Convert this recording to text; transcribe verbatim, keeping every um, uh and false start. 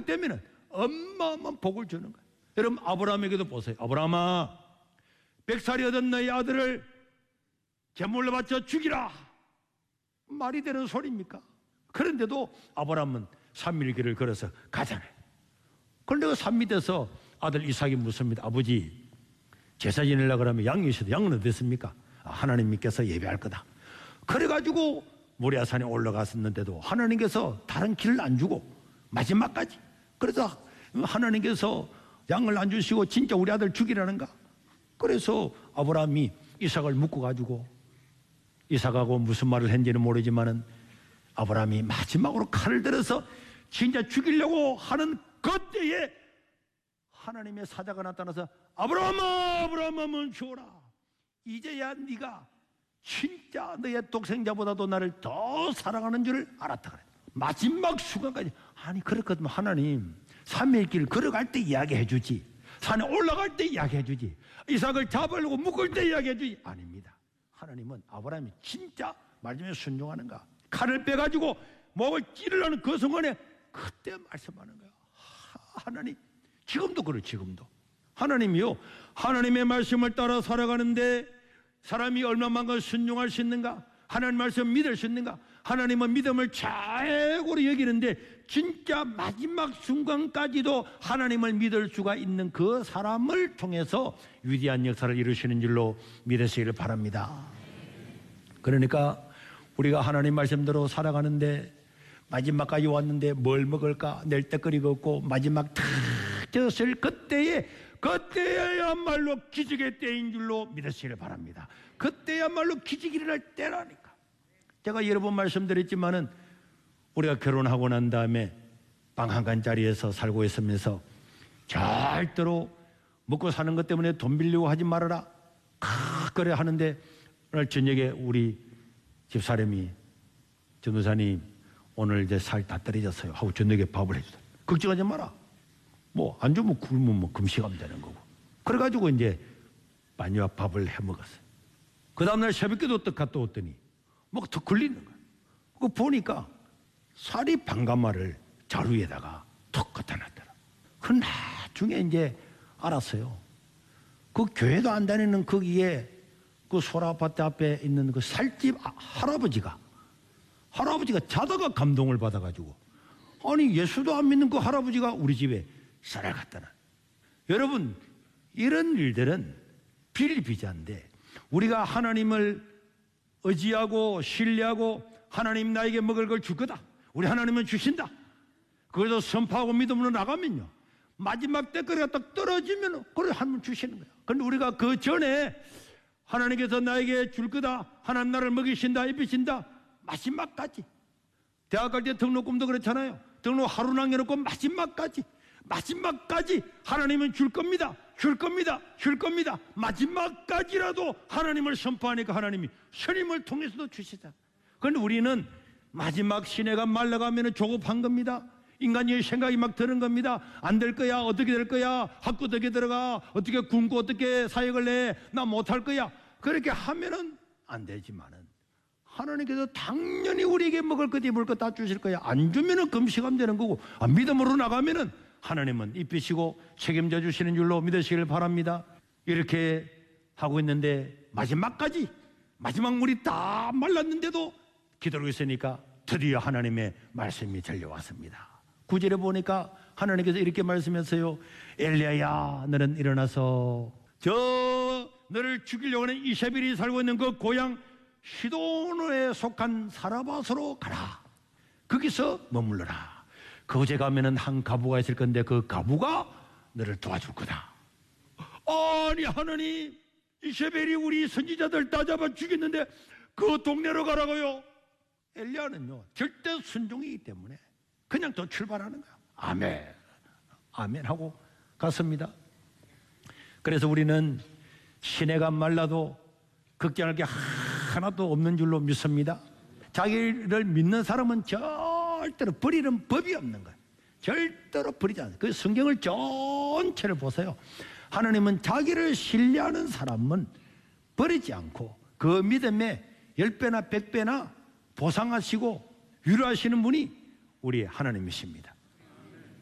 되면은 어마어마한 복을 주는 거예요. 여러분 아브라함에게도 보세요. 아브라함아, 백살이 얻은 너희 아들을 제물로 바쳐 죽이라. 말이 되는 소리입니까? 그런데도 아브라함은 삼일 길을 걸어서 가잖아요. 그런데 그 산밑에서 아들 이삭이 묻습니다. 아버지, 제사 지내려고 그러면 양이 있어도 양은 어디 있습니까? 아, 하나님께서 예배할 거다. 그래가지고 모리아산에 올라갔었는데도 하나님께서 다른 길을 안 주고 마지막까지, 그래서 하나님께서 양을 안 주시고 진짜 우리 아들 죽이라는가? 그래서 아브라함이 이삭을 묶고 가지고, 이삭하고 무슨 말을 했는지는 모르지만은 아브라함이 마지막으로 칼을 들어서 진짜 죽이려고 하는 그때에 하나님의 사자가 나타나서 아브라함아, 아브라함아 멈추어라. 이제야 네가 진짜 너의 독생자보다도 나를 더 사랑하는 줄을 알았다 그래. 마지막 순간까지. 아니 그렇거든 하나님, 삼일 길 걸어갈 때 이야기해 주지, 산에 올라갈 때 이야기해 주지, 이삭을 잡으려고 묶을 때 이야기해 주지. 아닙니다. 하나님은 아브라함이 진짜 말씀에 순종하는가, 칼을 빼가지고 목을 찌르려는 그 순간에 그때 말씀하는 거야. 하나님, 지금도 그래. 지금도 하나님이요, 하나님의 말씀을 따라 살아가는데 사람이 얼마만큼 순종할 수 있는가, 하나님 말씀 믿을 수 있는가. 하나님은 믿음을 최고로 여기는데 진짜 마지막 순간까지도 하나님을 믿을 수가 있는 그 사람을 통해서 위대한 역사를 이루시는 줄로 믿으시기를 바랍니다. 그러니까 우리가 하나님 말씀대로 살아가는데 마지막까지 왔는데 뭘 먹을까 낼때거리가 없고 마지막 탁 졌을 그때에, 그때야말로 기적의 때인 줄로 믿으시기를 바랍니다. 그때야말로 기적이 일어날 때라니까. 제가 여러 번 말씀드렸지만은 우리가 결혼하고 난 다음에 방 한 칸짜리에서 살고 있으면서 절대로 먹고 사는 것 때문에 돈 빌리고 하지 말아라, 크, 그래 하는데 오늘 저녁에 우리 집사람이 전도사님 오늘 이제 살 다 떨어졌어요 하고 저녁에 밥을 해주다. 걱정하지 마라, 뭐 안 주면 굶으면 뭐 금식하면 되는 거고. 그래가지고 이제 마니와 밥을 해 먹었어요. 그 다음날 새벽에도 또 갔다 왔더니 뭐가 더 걸리는 거야. 그거 보니까 살이 반가마를 자루에다가 톡 갖다 놨더라. 그 나중에 이제 알았어요. 그 교회도 안 다니는 거기에 그 소라아파트 앞에 있는 그 살집 할아버지가 할아버지가 자다가 감동을 받아가지고, 아니 예수도 안 믿는 그 할아버지가 우리 집에 쌀을 갖다 놔. 여러분, 이런 일들은 비일비재한데 우리가 하나님을 의지하고 신뢰하고 하나님 나에게 먹을 걸 줄 거다, 우리 하나님은 주신다, 그래서 선포하고 믿음으로 나가면요 마지막 때까지 딱 떨어지면 그래 하나님 주시는 거야. 그런데 우리가 그 전에 하나님께서 나에게 줄 거다, 하나님 나를 먹이신다, 입히신다, 마지막까지. 대학 갈 때 등록금도 그렇잖아요. 등록 하루 남겨놓고 마지막까지, 마지막까지 하나님은 줄 겁니다, 줄 겁니다, 줄 겁니다. 마지막까지라도 하나님을 선포하니까 하나님이 스님을 통해서도 주시잖아. 그런데 우리는 마지막 시내가 말라가면 조급한 겁니다. 인간의 생각이 막 드는 겁니다. 안 될 거야, 어떻게 될 거야, 학교 어떻게 들어가, 어떻게 굶고 어떻게 사역을 해, 나 못할 거야. 그렇게 하면은 안 되지만은 하나님께서 당연히 우리에게 먹을 것 입을 것 다 주실 거야. 안 주면은 금식하면 되는 거고, 아, 믿음으로 나가면은 하나님은 입히시고 책임져 주시는 줄로 믿으시길 바랍니다. 이렇게 하고 있는데 마지막까지, 마지막 물이 다 말랐는데도 기다리고 있으니까 드디어 하나님의 말씀이 들려왔습니다. 구절에 보니까 하나님께서 이렇게 말씀하세요. 엘리야야, 너는 일어나서 저 너를 죽이려고 하는 이세벨이 살고 있는 그 고향 시돈에 속한 사라밧으로 가라. 거기서 머물러라. 그곳에 가면은 한 가부가 있을 건데 그 가부가 너를 도와줄 거다. 아니 하나님, 이세벨이 우리 선지자들 다 잡아 죽였는데 그 동네로 가라고요? 엘리야는요 절대 순종이기 때문에 그냥 또 출발하는 거야. 아멘, 아멘 하고 갔습니다. 그래서 우리는 시내가 말라도 걱정할 게 하나도 없는 줄로 믿습니다. 자기를 믿는 사람은 절대로 버리는 법이 없는 거예요. 절대로 버리지 않아요. 그 성경을 전체를 보세요. 하나님은 자기를 신뢰하는 사람은 버리지 않고 그 믿음에 열 배나 백 배나 보상하시고 위로하시는 분이 우리 하나님이십니다.